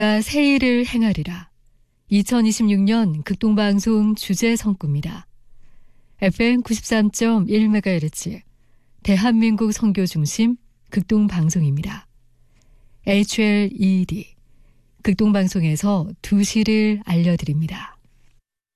새 일을 행하리라. 2026년 극동방송 주제 성구입니다. FM 93.1MHz 대한민국 선교 중심 극동방송입니다. HLED 극동방송에서 2시를 알려드립니다.